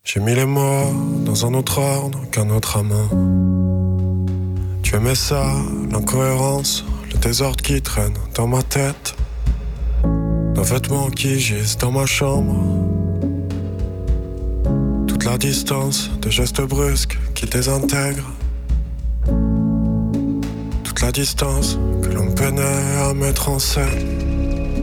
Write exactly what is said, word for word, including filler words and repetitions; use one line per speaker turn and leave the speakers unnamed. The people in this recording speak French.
J'ai mis les mots dans un autre ordre qu'un autre amant. Tu aimais ça, l'incohérence, le désordre qui traîne dans ma tête, nos vêtements qui gisent dans ma chambre, toute la distance de gestes brusques qui désintègrent, toute la distance que l'on peinait à mettre en scène.